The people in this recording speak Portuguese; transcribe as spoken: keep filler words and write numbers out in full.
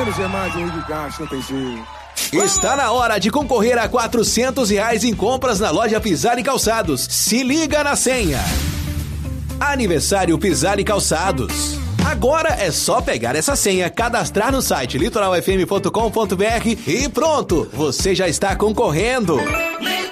Vamos ver mais Henrique Castro, não tem jeito. Está na hora de concorrer a quatrocentos reais em compras na loja Pisani Calçados. Se liga na senha. Aniversário Pisani Calçados. Agora é só pegar essa senha, cadastrar no site litoral f m ponto com ponto b r e pronto, você já está concorrendo.